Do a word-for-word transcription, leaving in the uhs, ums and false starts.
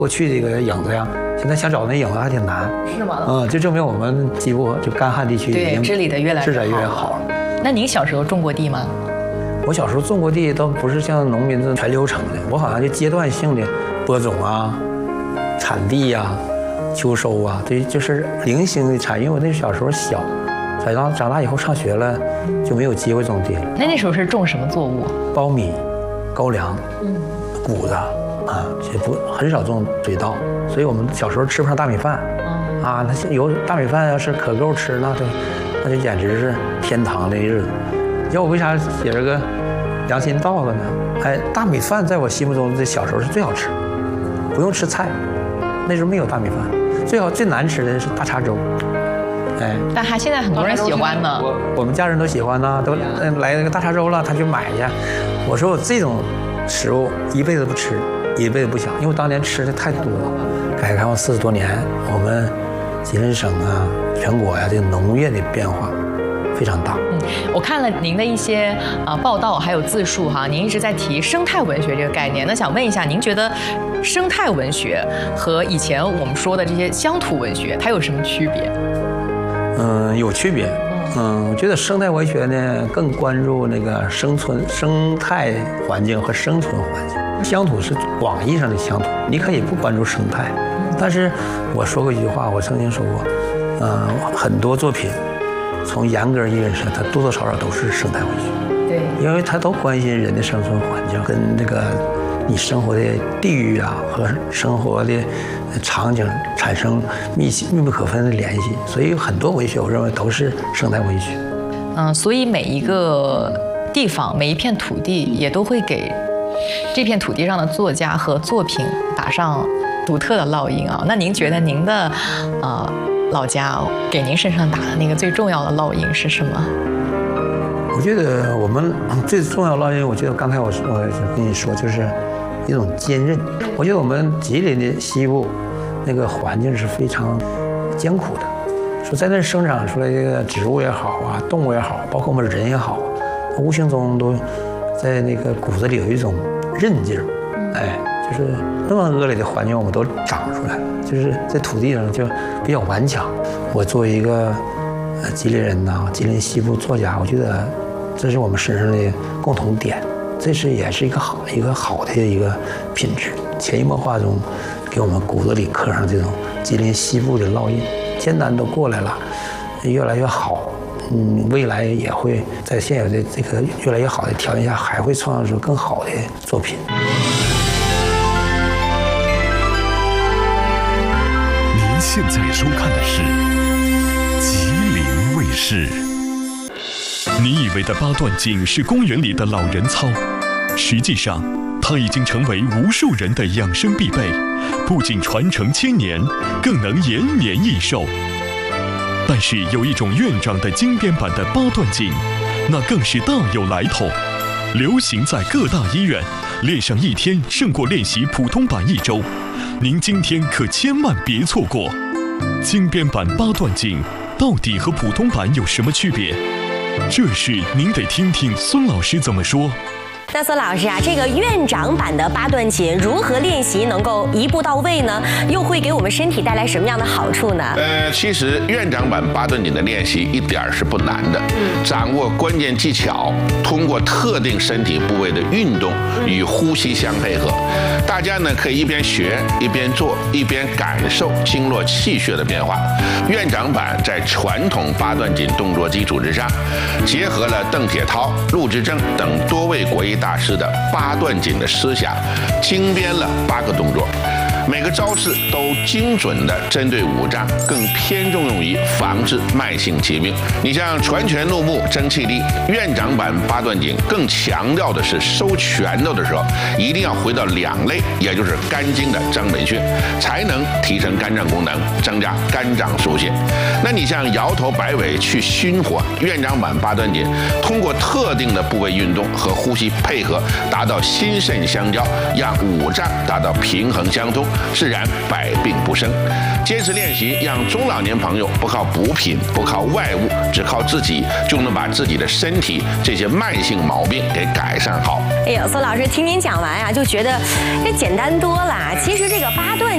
过去这个影子呀，现在想找那影子还挺难。 是吗？ 嗯，就证明我们西部就干旱地区已经治理的越来治理越来越好了。 那您小时候种过地吗？ 我小时候种过地，倒不是像农民这全流程的，我好像就阶段性的播种啊、产地呀、啊、秋收啊，对，就是零星的产业。因为我那小时候小，长大长大以后上学了，就没有机会种地了。 那那时候是种什么作物？ 苞米、高粱、嗯、谷子啊，也不很少种水稻，所以我们小时候吃不上大米饭。嗯、啊，那有大米饭要是可够吃，那就那就简直是天堂的日子。你知道我为啥写这个良心稻子呢？哎，大米饭在我心目中这小时候是最好吃，不用吃菜，那时候没有大米饭，最好最难吃的是大碴粥。哎， 但还现在很多人喜欢呢。 我我们家人都喜欢呢，都来那个大碴粥了，他去买去。我说我这种食物一辈子不吃，一辈子不想，因为我当年吃的太多了。改革开放四十多年，我们吉林省啊、全国呀、啊，这个农业的变化非常大。 嗯，我看了您的一些呃报道还有自述哈，您一直在提生态文学这个概念。那想问一下，您觉得生态文学和以前我们说的这些乡土文学它有什么区别？ 嗯，有区别。嗯，我觉得生态文学呢更关注那个生存、生态环境和生存环境。乡土是广义上的乡土，你可以不关注生态。但是我说过一句话，我曾经说过，呃，很多作品从严格意义上，它多多少少都是生态文学。对，因为它都关心人的生存环境跟那个你生活的地域啊和生活的场景产生密密不可分的联系，所以很多文学我认为都是生态文学。 嗯，所以每一个地方每一片土地也都会给这片土地上的作家和作品打上独特的烙印啊。那您觉得您的呃老家给您身上打的那个最重要的烙印是什么？ 我觉得我们最重要的烙印，我觉得刚才我我跟你说就是一种坚韧。我觉得我们吉林的西部那个环境是非常艰苦的，说在那生长出来的植物也好啊，动物也好，包括我们人也好，无形中都在那个骨子里有一种韧劲儿。哎，就是那么恶劣的环境我们都长出来了，就是在土地上就比较顽强。我作为一个呃吉林人呐，吉林西部作家，我觉得这是我们身上的共同点，这是也是一个好一个好的一个品质，潜移默化中给我们骨子里刻上这种吉林西部的烙印。艰难都过来了，越来越好，嗯，未来也会在现有的这个越来越好的条件下，还会创造出更好的作品。 您现在收看的是吉林卫视。你以为的八段锦是公园里的老人操，实际上它已经成为无数人的养生必备，不仅传承千年，更能延年益寿。但是有一种院长的精编版的八段锦，那更是大有来头，流行在各大医院，练上一天胜过练习普通版一周。您今天可千万别错过。精编版八段锦到底和普通版有什么区别？这事您得听听孙老师怎么说。 那孙老师啊，这个院长版的八段锦如何练习能够一步到位呢？又会给我们身体带来什么样的好处呢？ 呃，其实院长版八段锦的练习一点儿是不难的，嗯、掌握关键技巧，通过特定身体部位的运动与呼吸相配合，大家呢可以一边学一边做，一边感受经络气血的变化。院长版在传统八段锦动作基础之上，结合了邓铁涛、陆之正等多位国医大师的八段锦的思想，精编了八个动作，每个招式都精准地针对五脏，更偏重用于防治慢性疾病。你像传拳入目、增气力，院长版八段锦更强调的是收拳头的时候一定要回到两肋，也就是肝经的张本穴，才能提升肝脏功能，增加肝脏疏泄。那你像摇头摆尾去熏火，院长版八段锦通过特定的部位运动和呼吸配合，达到心肾相交，让五脏达到平衡相通，自然百病不生。坚持练习，让中老年朋友不靠补品，不靠外物，只靠自己，就能把自己的身体这些慢性毛病给改善好。 哎呦，孙老师听您讲完啊，就觉得这简单多了。其实这个八段